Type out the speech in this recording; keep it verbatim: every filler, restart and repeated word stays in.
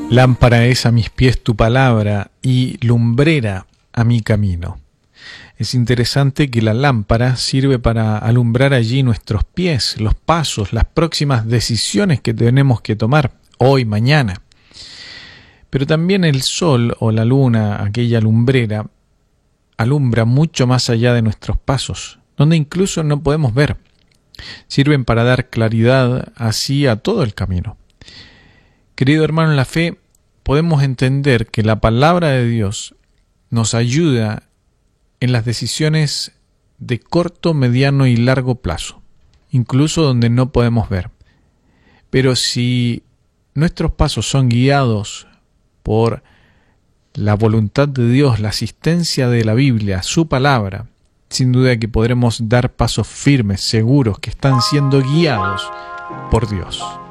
Lámpara es a mis pies tu palabra y lumbrera a mi camino. Es interesante que la lámpara sirve para alumbrar allí nuestros pies, los pasos, las próximas decisiones que tenemos que tomar hoy, mañana. Pero también el sol o la luna, aquella lumbrera, alumbra mucho más allá de nuestros pasos, donde incluso no podemos ver. Sirven para dar claridad así a todo el camino. Querido hermano en la fe, podemos entender que la palabra de Dios nos ayuda en las decisiones de corto, mediano y largo plazo, incluso donde no podemos ver. Pero si nuestros pasos son guiados por la voluntad de Dios, la asistencia de la Biblia, su palabra, sin duda que podremos dar pasos firmes, seguros, que están siendo guiados por Dios.